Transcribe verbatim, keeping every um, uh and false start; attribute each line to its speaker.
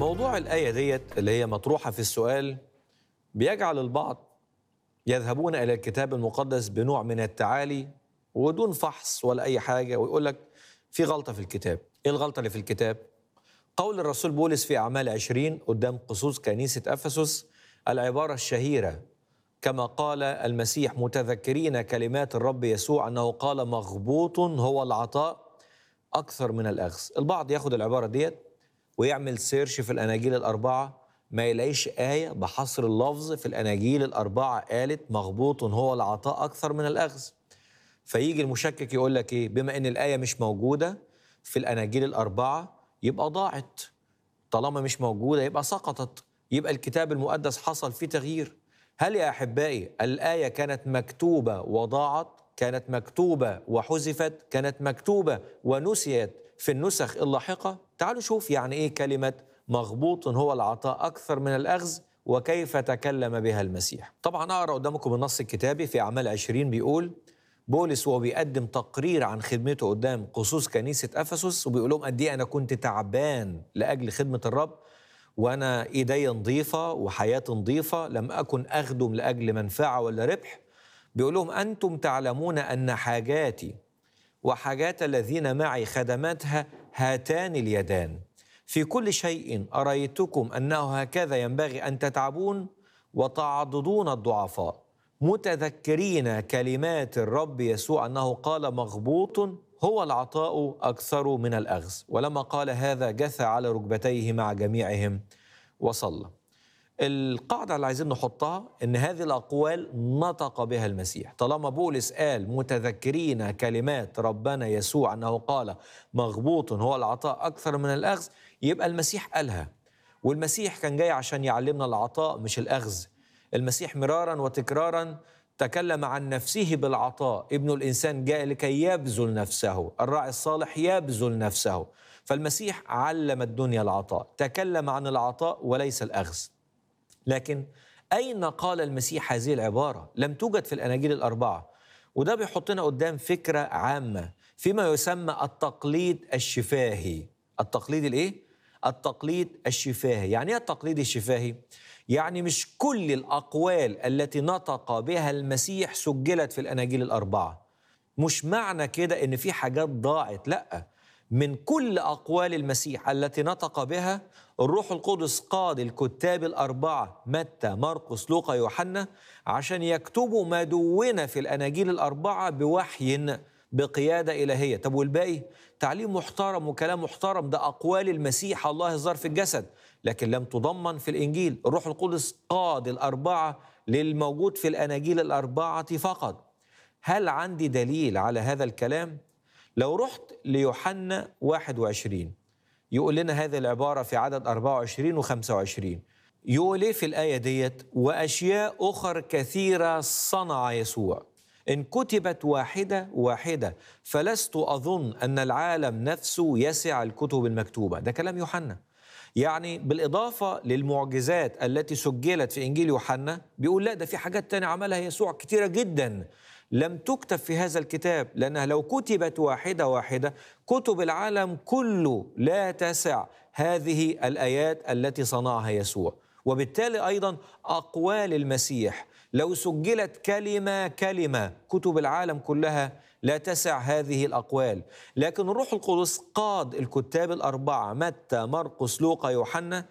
Speaker 1: موضوع الآية ديت اللي هي مطروحة في السؤال بيجعل البعض يذهبون إلى الكتاب المقدس بنوع من التعالي ودون فحص ولا أي حاجة، ويقول لك في غلطة في الكتاب. إيه الغلطة اللي في الكتاب؟ قول الرسول بولس في أعمال عشرين قدام قصوص كنيسة أفسس العبارة الشهيرة: كما قال المسيح متذكرين كلمات الرب يسوع أنه قال مغبوط هو العطاء أكثر من الأخذ. البعض ياخد العبارة ديت ويعمل سيرش في الأناجيل الأربعة، ما يلاقيش آية بحصر اللفظ في الأناجيل الأربعة قالت مغبوط هو العطاء أكثر من الأخذ. فيجي المشكك يقول لك إيه؟ بما إن الآية مش موجودة في الأناجيل الأربعة يبقى ضاعت، طالما مش موجودة يبقى سقطت، يبقى الكتاب المقدس حصل فيه تغيير. هل يا أحبائي الآية كانت مكتوبة وضاعت؟ كانت مكتوبة وحذفت؟ كانت مكتوبة ونسيت في النسخ اللاحقة؟ تعالوا شوف يعني إيه كلمة مغبوط هو العطاء أكثر من الأخذ وكيف تكلم بها المسيح. طبعا أقرأ قدامكم النص الكتابي في أعمال عشرين، بيقول بولس وهو بيقدم تقرير عن خدمته قدام قصوص كنيسة أفسس، وبيقول لهم قد إيه أنا كنت تعبان لأجل خدمة الرب، وأنا إيدي نظيفة وحياتي نظيفة، لم أكن أخدم لأجل منفعة ولا ربح. بيقول لهم أنتم تعلمون أن حاجاتي وحاجات الذين معي خدمتها هاتان اليدان، في كل شيء أريتكم أنه هكذا ينبغي أن تتعبون وتعضدون الضعفاء، متذكرين كلمات الرب يسوع أنه قال مغبوط هو العطاء أكثر من الأخذ. ولما قال هذا جثى على ركبتيه مع جميعهم وصلى. القاعدة اللي عايزين نحطها إن هذه الأقوال نطق بها المسيح. طالما بولس قال متذكرين كلمات ربنا يسوع أنه قال مغبوط هو العطاء أكثر من الأخذ، يبقى المسيح قالها. والمسيح كان جاي عشان يعلمنا العطاء مش الأخذ. المسيح مرارا وتكرارا تكلم عن نفسه بالعطاء. ابن الإنسان جاء لكي يبذل نفسه، الراعي الصالح يبذل نفسه. فالمسيح علم الدنيا العطاء، تكلم عن العطاء وليس الأخذ. لكن أين قال المسيح هذه العبارة؟ لم توجد في الأناجيل الأربعة. وده بيحطنا قدام فكرة عامة فيما يسمى التقليد الشفاهي. التقليد الإيه؟ التقليد الشفاهي. يعني إيه التقليد الشفاهي؟ يعني مش كل الأقوال التي نطق بها المسيح سجلت في الأناجيل الأربعة. مش معنى كده إن في حاجات ضاعت، لأ، من كل أقوال المسيح التي نطق بها الروح القدس قاد الكتاب الأربعة متى مرقس لوقا يوحنا عشان يكتبوا ما دون في الأناجيل الأربعة بوحي بقيادة إلهية. طب والباقي؟ تعليم محترم وكلام محترم، ده أقوال المسيح الله الظاهر في الجسد، لكن لم تضمن في الإنجيل. الروح القدس قاد الأربعة للموجود في الأناجيل الأربعة فقط. هل عندي دليل على هذا الكلام؟ لو رحت ليوحنا واحد وعشرين يقول لنا هذه العبارة في عدد أربعة وعشرين وخمسة وعشرين. يقول إيه في الآية ديت؟ وأشياء أخر كثيرة صنع يسوع إن كتبت واحدة واحدة فلست أظن أن العالم نفسه يسع الكتب المكتوبة. ده كلام يوحنا. يعني بالإضافة للمعجزات التي سجلت في إنجيل يوحنا بيقول لا، ده في حاجات تانية عملها يسوع كتيرة جدا لم تكتب في هذا الكتاب، لأنها لو كتبت واحدة واحدة كتب العالم كله لا تسع هذه الآيات التي صنعها يسوع. وبالتالي أيضا أقوال المسيح لو سجلت كلمة كلمة كتب العالم كلها لا تسع هذه الأقوال. لكن الروح القدس قاد الكتاب الأربعة متى مرقس لوقا يوحنا